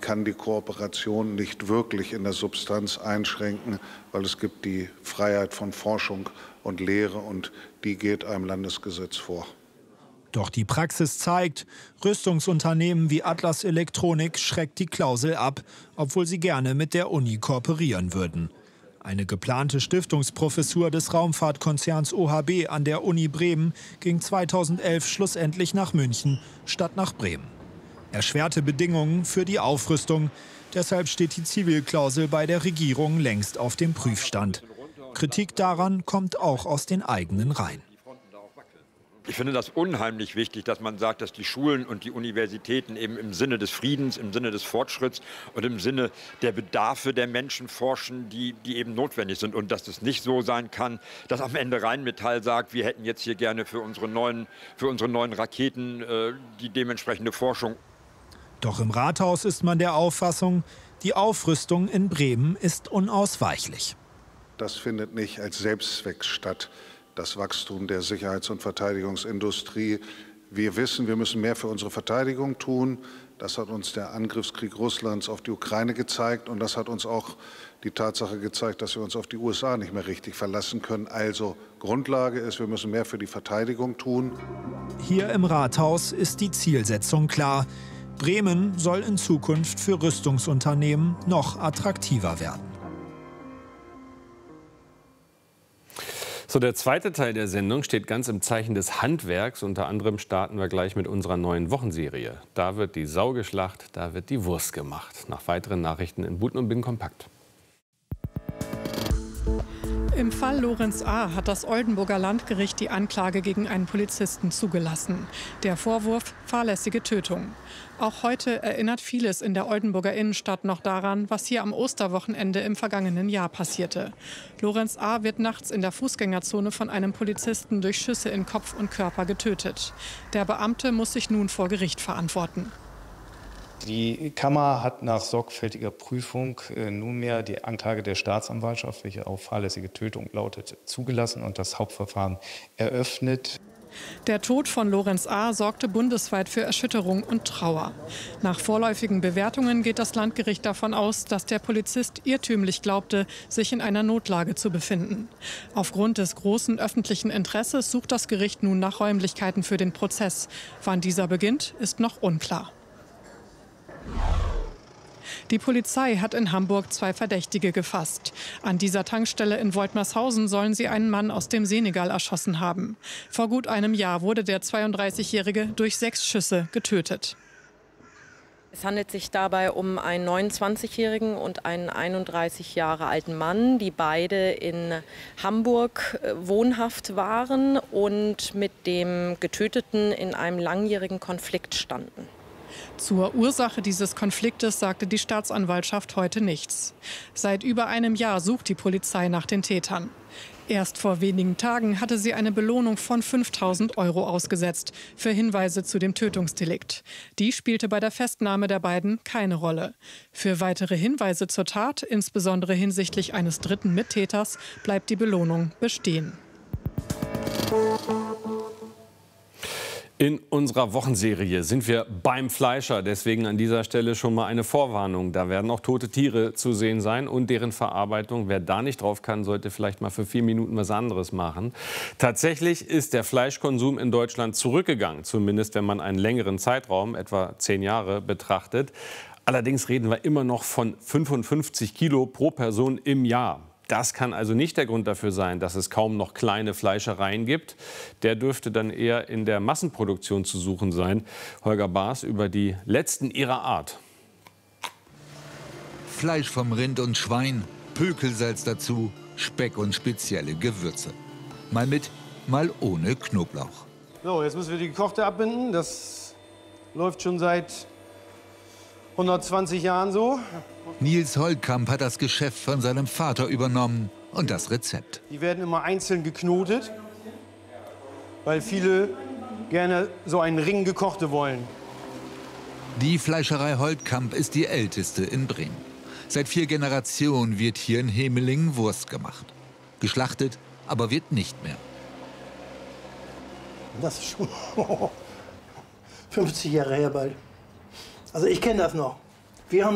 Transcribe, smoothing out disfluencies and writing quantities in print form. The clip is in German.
kann die Kooperation nicht wirklich in der Substanz einschränken, weil es gibt die Freiheit von Forschung und Lehre und die geht einem Landesgesetz vor. Doch die Praxis zeigt, Rüstungsunternehmen wie Atlas Elektronik schreckt die Klausel ab, obwohl sie gerne mit der Uni kooperieren würden. Eine geplante Stiftungsprofessur des Raumfahrtkonzerns OHB an der Uni Bremen ging 2011 schlussendlich nach München statt nach Bremen. Erschwerte Bedingungen für die Aufrüstung. Deshalb steht die Zivilklausel bei der Regierung längst auf dem Prüfstand. Kritik daran kommt auch aus den eigenen Reihen. Ich finde das unheimlich wichtig, dass man sagt, dass die Schulen und die Universitäten eben im Sinne des Friedens, im Sinne des Fortschritts und im Sinne der Bedarfe der Menschen forschen, die eben notwendig sind. Und dass es nicht so sein kann, dass am Ende Rheinmetall sagt, wir hätten jetzt hier gerne für unsere neuen Raketen die dementsprechende Forschung. Doch im Rathaus ist man der Auffassung, die Aufrüstung in Bremen ist unausweichlich. Das findet nicht als Selbstzweck statt, das Wachstum der Sicherheits- und Verteidigungsindustrie. Wir wissen, wir müssen mehr für unsere Verteidigung tun. Das hat uns der Angriffskrieg Russlands auf die Ukraine gezeigt. Und das hat uns auch die Tatsache gezeigt, dass wir uns auf die USA nicht mehr richtig verlassen können. Also Grundlage ist, wir müssen mehr für die Verteidigung tun. Hier im Rathaus ist die Zielsetzung klar. Bremen soll in Zukunft für Rüstungsunternehmen noch attraktiver werden. So, der zweite Teil der Sendung steht ganz im Zeichen des Handwerks. Unter anderem starten wir gleich mit unserer neuen Wochenserie. Da wird die Sau geschlachtet, da wird die Wurst gemacht. Nach weiteren Nachrichten in Buten und Bin kompakt. Im Fall Lorenz A. hat das Oldenburger Landgericht die Anklage gegen einen Polizisten zugelassen. Der Vorwurf: fahrlässige Tötung. Auch heute erinnert vieles in der Oldenburger Innenstadt noch daran, was hier am Osterwochenende im vergangenen Jahr passierte. Lorenz A. wird nachts in der Fußgängerzone von einem Polizisten durch Schüsse in Kopf und Körper getötet. Der Beamte muss sich nun vor Gericht verantworten. Die Kammer hat nach sorgfältiger Prüfung nunmehr die Anklage der Staatsanwaltschaft, welche auf fahrlässige Tötung lautet, zugelassen und das Hauptverfahren eröffnet. Der Tod von Lorenz A. sorgte bundesweit für Erschütterung und Trauer. Nach vorläufigen Bewertungen geht das Landgericht davon aus, dass der Polizist irrtümlich glaubte, sich in einer Notlage zu befinden. Aufgrund des großen öffentlichen Interesses sucht das Gericht nun nach Räumlichkeiten für den Prozess. Wann dieser beginnt, ist noch unklar. Die Polizei hat in Hamburg 2 Verdächtige gefasst. An dieser Tankstelle in Woltmershausen sollen sie einen Mann aus dem Senegal erschossen haben. Vor gut einem Jahr wurde der 32-Jährige durch 6 Schüsse getötet. Es handelt sich dabei um einen 29-jährigen und einen 31 Jahre alten Mann, die beide in Hamburg wohnhaft waren und mit dem Getöteten in einem langjährigen Konflikt standen. Zur Ursache dieses Konfliktes sagte die Staatsanwaltschaft heute nichts. Seit über einem Jahr sucht die Polizei nach den Tätern. Erst vor wenigen Tagen hatte sie eine Belohnung von 5.000 € ausgesetzt für Hinweise zu dem Tötungsdelikt. Die spielte bei der Festnahme der beiden keine Rolle. Für weitere Hinweise zur Tat, insbesondere hinsichtlich eines dritten Mittäters, bleibt die Belohnung bestehen. In unserer Wochenserie sind wir beim Fleischer. Deswegen an dieser Stelle schon mal eine Vorwarnung. Da werden auch tote Tiere zu sehen sein und deren Verarbeitung. Wer da nicht drauf kann, sollte vielleicht mal für 4 Minuten was anderes machen. Tatsächlich ist der Fleischkonsum in Deutschland zurückgegangen. Zumindest wenn man einen längeren Zeitraum, etwa 10 Jahre, betrachtet. Allerdings reden wir immer noch von 55 Kilo pro Person im Jahr. Das kann also nicht der Grund dafür sein, dass es kaum noch kleine Fleischereien gibt. Der dürfte dann eher in der Massenproduktion zu suchen sein. Holger Baas über die letzten ihrer Art. Fleisch vom Rind und Schwein, Pökelsalz dazu, Speck und spezielle Gewürze. Mal mit, mal ohne Knoblauch. So, jetzt müssen wir die gekochte abbinden. Das läuft schon seit 120 Jahren so. Nils Holtkamp hat das Geschäft von seinem Vater übernommen und das Rezept. Die werden immer einzeln geknotet, weil viele gerne so einen Ring gekochte wollen. Die Fleischerei Holtkamp ist die älteste in Bremen. Seit 4 Generationen wird hier in Hemelingen Wurst gemacht. Geschlachtet, aber wird nicht mehr. Das ist schon 50 Jahre her bald. Also ich kenne das noch. Wir haben